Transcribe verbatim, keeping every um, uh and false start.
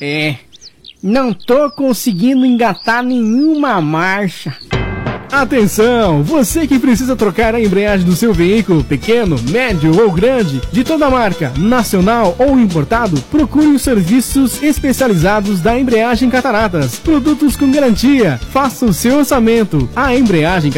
É, não tô conseguindo engatar nenhuma marcha. Atenção, você que precisa trocar a embreagem do seu veículo, pequeno, médio ou grande, de toda marca, nacional ou importado, procure os serviços especializados da Embreagem Cataratas. Produtos com garantia. Faça o seu orçamento. A Embreagem